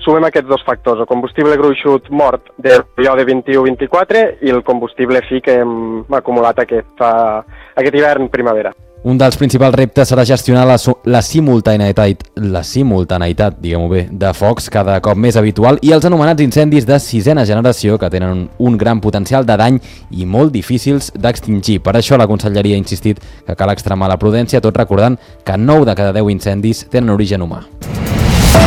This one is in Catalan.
sumem aquests dos factors, el combustible gruixut mort del període 21-24 i el combustible fi que hem acumulat aquest hivern-primavera. Un dels principals reptes serà gestionar la simultaneïtat, diguem-ho bé, de focs cada cop més habitual i els anomenats incendis de sisena generació que tenen un gran potencial de dany i molt difícils d'extingir. Per això la Conselleria ha insistit que cal extremar la prudència, tot recordant que 9 de cada 10 incendis tenen origen humà.